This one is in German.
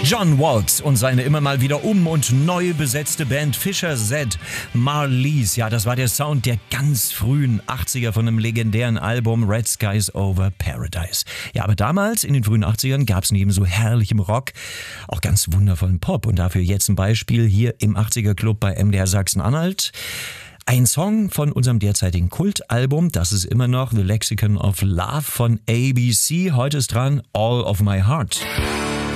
John Watts und seine immer mal wieder und neu besetzte Band Fisher Z Marlies. Ja, das war der Sound der ganz frühen 80er von einem legendären Album Red Skies Over Paradise. Ja, aber damals in den frühen 80ern gab es neben so herrlichem Rock auch ganz wundervollen Pop. Und dafür jetzt ein Beispiel hier im 80er Club bei MDR Sachsen-Anhalt. Ein Song von unserem derzeitigen Kultalbum, das ist immer noch The Lexicon of Love von ABC. Heute ist dran All of My Heart.